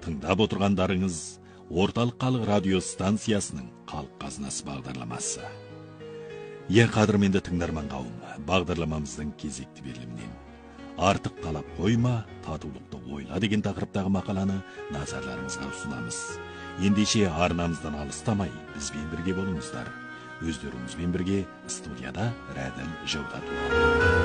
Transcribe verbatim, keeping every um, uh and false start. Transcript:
Тыңдап отырғандарыңыз Орталық халық радио станциясының Халық қазынасы бағдарламасы. Ең қадірменді тыңдарман қауым, бағдарламамыздың кезекті берілімінен артық талап қойма, татулықты ойла деген тақырыптағы мақаланы назарларыңызға ұсынамыз. Ендеше арнамыздан алыстамай, бізбен бірге болыңыздар. Өздеріңізбен бірге студияда Рәділ Жаудат.